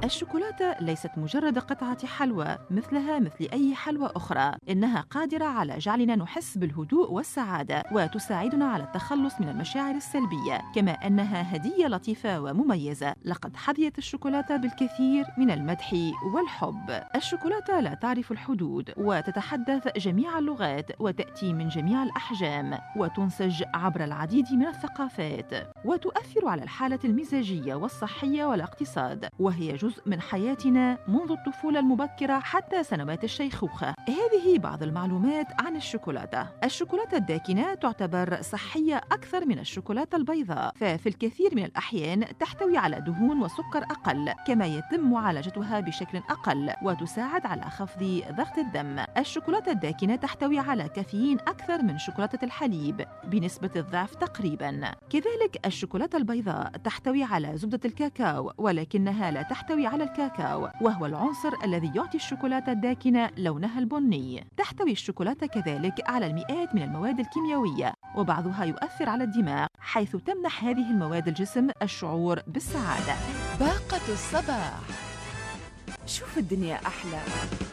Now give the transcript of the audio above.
الشوكولاتة ليست مجرد قطعة حلوى مثلها مثل أي حلوى أخرى، إنها قادرة على جعلنا نحس بالهدوء والسعادة وتساعدنا على التخلص من المشاعر السلبية، كما أنها هدية لطيفة ومميزة. لقد حظيت الشوكولاتة بالكثير من المدح والحب. الشوكولاتة لا تعرف الحدود وتتحدث جميع اللغات وتأتي من جميع الأحجام وتنسج عبر العديد من الثقافات وتؤثر على الحالة المزاجية والصحية والاقتصاد، وهي جزء من حياتنا منذ الطفولة المبكرة حتى سنوات الشيخوخة. هذه بعض المعلومات عن الشوكولاتة. الشوكولاتة الداكنة تعتبر صحية أكثر من الشوكولاتة البيضاء، ففي الكثير من الأحيان تحتوي على دهون وسكر أقل، كما يتم معالجتها بشكل أقل وتساعد على خفض ضغط الدم. الشوكولاتة الداكنة تحتوي على كافيين أكثر من شوكولاتة الحليب بنسبة الضعف تقريباً. كذلك الشوكولاتة البيضاء تحتوي على زبدة الكاكاو، ولكنها لا تحتوي على الكاكاو، وهو العنصر الذي يعطي الشوكولاتة الداكنة لونها البني. تحتوي الشوكولاتة كذلك على المئات من المواد الكيميائية، وبعضها يؤثر على الدماغ، حيث تمنح هذه المواد الجسم الشعور بالسعادة. باقة الصباح، شوف الدنيا أحلى.